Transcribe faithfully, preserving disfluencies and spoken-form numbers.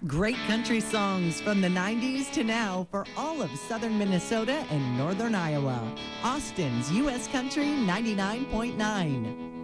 Great country songs from the nineties to now for all of southern Minnesota and northern Iowa. Austin's U S Country ninety-nine point nine.